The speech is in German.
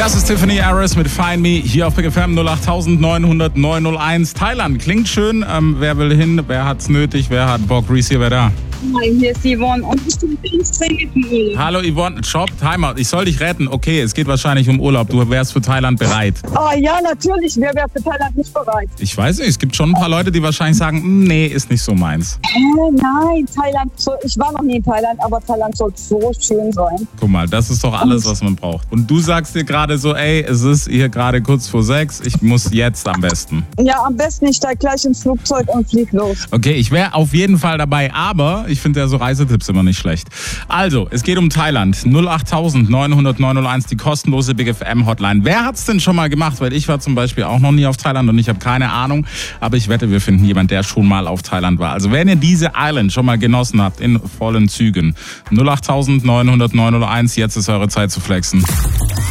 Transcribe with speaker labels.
Speaker 1: Das ist Tiffany Harris mit Find Me hier auf Big FM 08900 901. Thailand klingt schön. Wer will hin? Wer hat's nötig? Wer hat Bock? Reese hier, wer da?
Speaker 2: Hi, hier ist Yvonne und ich bin ganz dringend im Urlaub.
Speaker 1: Hallo Yvonne, Shop, Timeout. Ich soll dich retten. Okay, es geht wahrscheinlich um Urlaub. Du wärst für Thailand bereit.
Speaker 2: Oh ja, natürlich. Wer wäre für Thailand nicht bereit?
Speaker 1: Ich weiß nicht, es gibt schon ein paar Leute, die wahrscheinlich sagen, nee, ist nicht so meins.
Speaker 2: Nein, Thailand. Ich war noch nie in Thailand, aber Thailand soll so schön sein.
Speaker 1: Guck mal, das ist doch alles, was man braucht. Und du sagst dir gerade so, ey, es ist hier gerade kurz vor 6, ich muss jetzt am besten.
Speaker 2: Ja, am besten ich steig gleich ins Flugzeug und flieg los.
Speaker 1: Okay, ich wäre auf jeden Fall dabei, aber ich finde ja so Reisetipps immer nicht schlecht. Also, es geht um Thailand. 08900 901, die kostenlose Big FM Hotline. Wer hat's denn schon mal gemacht? Weil ich war zum Beispiel auch noch nie auf Thailand und ich habe keine Ahnung. Aber ich wette, wir finden jemanden, der schon mal auf Thailand war. Also, wenn ihr diese Island schon mal genossen habt, in vollen Zügen. 08900 901, jetzt ist eure Zeit zu flexen.